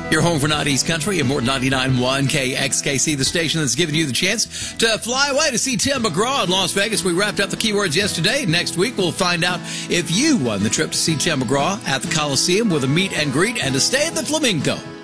Your home for 90s country and more 99.1 KXKC, the station that's giving you the chance to fly away to see Tim McGraw in Las Vegas. We wrapped up the keywords yesterday. Next week, we'll find out if you won the trip to see Tim McGraw at the Coliseum with a meet and greet and a stay at the Flamingo.